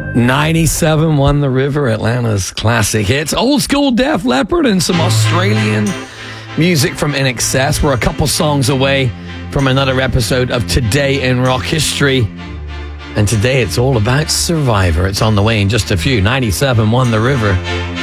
97 won the River, Atlanta's classic hits. Old school Def Leppard and some Australian music from INXS. We're a couple songs away from another episode of Today in Rock History. And today it's all about Survivor. It's on the way in just a few. 97 won the River.